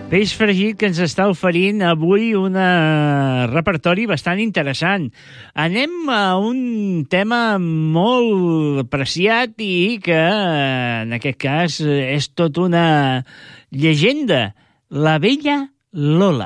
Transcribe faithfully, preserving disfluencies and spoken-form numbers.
Peix fregit que ens està oferint avui un repertori bastant interessant. Anem a un tema molt apreciat i que, en aquest cas, és tot una llegenda. La vella Lola.